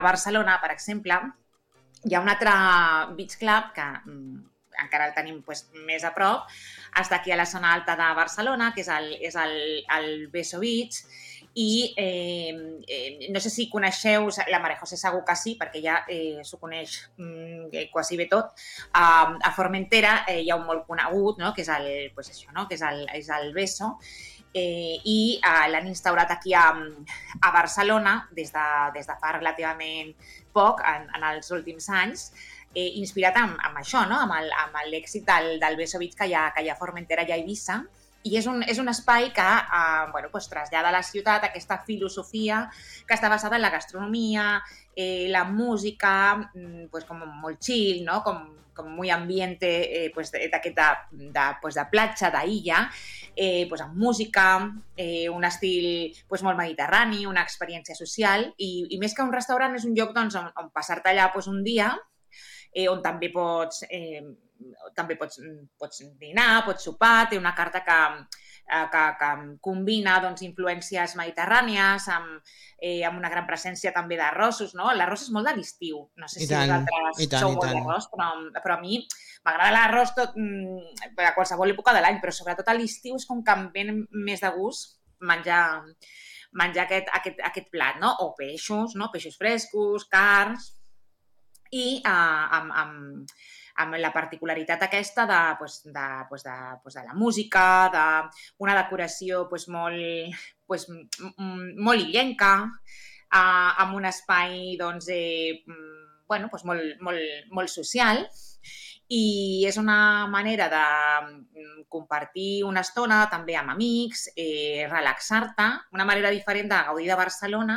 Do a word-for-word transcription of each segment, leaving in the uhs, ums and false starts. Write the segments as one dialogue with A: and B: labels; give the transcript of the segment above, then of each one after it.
A: Barcelona, per exemple, hi ha un altre beach club que encara el tenim pues, més a prop, està aquí a la zona alta de Barcelona, que és el, és el, el Beso Beach, i eh, eh, no sé si coneixeu, la Maria José segur que sí, perquè ja eh, s'ho coneix eh, quasi bé tot. Uh, a Formentera eh, hi ha un molt conegut, no? que és el, pues això, no? que és el, és el Beso, eh, i uh, l'han instaurat aquí a, a Barcelona des de, des de fa relativament poc, en, en els últims anys, eh, inspirat amb, amb això, no? amb, el, amb l'èxit del, del Beso Beach que hi ha, que hi ha a Formentera i a Eivissa. I és un, és un espai que eh, bueno, pues, trasllada a la ciutat aquesta filosofia que està basada en la gastronomia, eh, la música, pues, com molt chill, no? com, com muy ambiente eh, pues, d'aquest de, de, pues, de platja, d'illa, eh, pues, amb música, eh, un estil pues, molt mediterrani, una experiència social, i, i més que un restaurant és un lloc doncs, on, on passar-te allà pues, un dia, eh, on també pots... Eh, també pots, pots dinar, pots sopar, té una carta que, que, que combina doncs, influències mediterrànies amb, eh, amb una gran presència també d'arrossos, no? L'arròs és molt de l'estiu, no sé I si tant, vosaltres tant, sou molt d'arròs, però, però a mi m'agrada l'arròs tot, a qualsevol època de l'any, però sobretot a l'estiu és com que em ve més de gust menjar, menjar aquest, aquest, aquest plat, no? O peixos, no? Peixos frescos, carns, i eh, amb... amb amb la particularitat aquesta de, pues, de, pues de, pues de la música, d'una decoració pues, molt, pues, molt illenca, eh, amb un espai doncs, eh, bueno, pues molt, molt, molt social, i és una manera de compartir una estona també amb amics, eh, relaxar-te, una manera diferent de gaudir de Barcelona,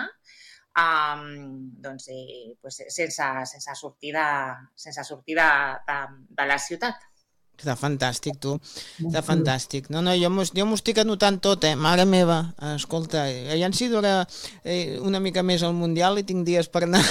A: Um, doncs, eh, pues, sense, sense sortir, de, sense sortir de, de, de la ciutat.
B: Està fantàstic, tu. Està fantàstic. No, no, jo m'ho estic anotant tot, eh? Mare meva, escolta, ja en si dura eh, una mica més al Mundial i tinc dies per anar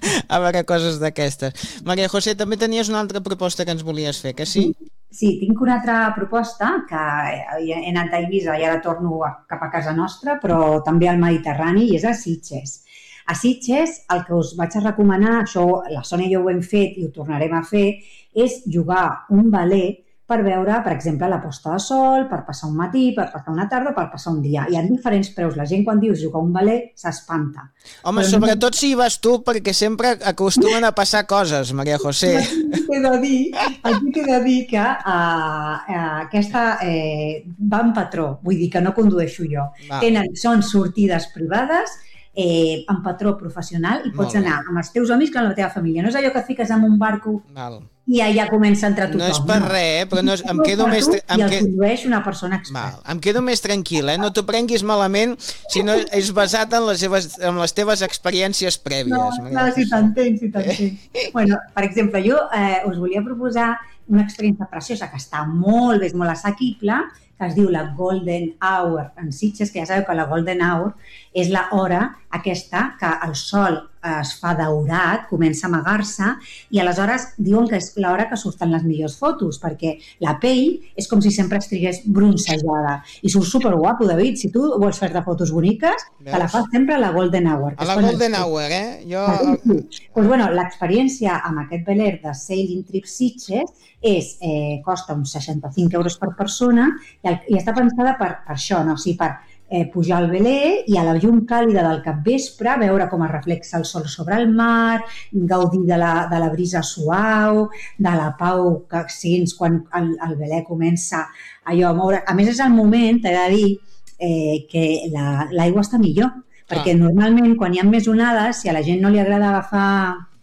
B: a veure coses d'aquestes. Maria José, també tenies una altra proposta que ens volies fer, que sí?
C: Sí, tinc una altra proposta que he anat a Eivissa i ara torno cap a casa nostra, però també al Mediterrani, i és a Sitges. A Sitges, el que us vaig a recomanar, això la Sònia i jo ho hem fet i ho tornarem a fer, és jugar un ballet per veure, per exemple, la posta de sol, per passar un matí, per passar una tarda, per passar un dia. Hi ha diferents preus. La gent, quan dius jugar un ballet, s'espanta.
B: Home, però sobretot no... si hi vas tu, perquè sempre acostumen a passar coses, Maria José.
C: Aquí t'he de dir, aquí t'he de dir que uh, uh, aquesta eh, va en patró, vull dir que no condueixo jo. Va. Tenen, són sortides privades, Eh, en patró professional, i pots anar amb els teus amics que amb la teva família. No és allò que et fiques en un barco Val. I allà comença a entrar tothom.
B: No és per res, però no és, em quedo més...
C: I el condueix una persona experta.
B: Val. Em quedo més tranquil, eh? No t'ho prenguis malament, sinó és basat en les, seves, en les teves experiències prèvies.
C: No, no, si t'entenc, si t'entenc. Bueno, per exemple, jo eh, us volia proposar una experiència preciosa que està molt bé, és molt assequible, que es diu la Golden Hour en Sitges, que ja sabeu que la Golden Hour és l'hora aquesta que el sol es fa daurat, comença a amagar-se, i aleshores diuen que és l'hora que surten les millors fotos, perquè la pell és com si sempre estigués bronzejada. I surt superguapo, David. Si tu vols fer-te fotos boniques, te la fas sempre a la Golden Hour.
B: A la Golden Hour, eh? Jo...
C: Pues bueno, l'experiència amb aquest veler de Sailing Trip Sitges és, eh, costa uns seixanta-cinc euros per persona i, el, i està pensada per, per això, no? O sigui, per eh, pujar al veler i a la llum càlida del capvespre veure com es reflexa el sol sobre el mar, gaudir de la, de la brisa suau, de la pau que sents quan el, el veler comença allò a moure. A més, és el moment, t'he de dir, eh, que la, l'aigua està millor, perquè ah. normalment quan hi ha més onades, si a la gent no li agrada agafar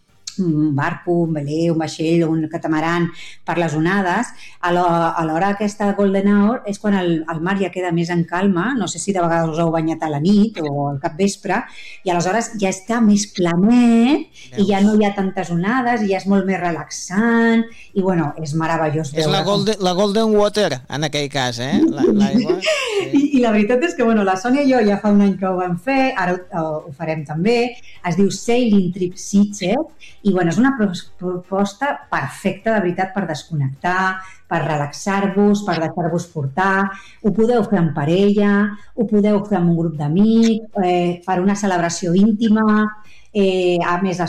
C: un barco, un veler, un vaixell o un catamaran per les onades, a l'hora aquesta Golden Hour és quan el, el mar ja queda més en calma, no sé si de vegades us heu banyat a la nit o al capvespre, i aleshores ja està més planet i ja no hi ha tantes onades i ja és molt més relaxant i bueno, és meravellós.
B: És la golden, la golden Water en aquell cas, eh? La, l'aigua. Sí.
C: I, I la veritat és que bueno, la Sònia i jo ja fa un any que ho vam fer, ara ho, ho farem també, es diu Sailing Trip Sitges i bueno, és una proposta perfecta de veritat per desconnectar, per relaxar-vos, per deixar-vos portar. Ho podeu fer en parella, ho podeu fer amb un grup d'amics, eh, per una celebració íntima. Eh, a més,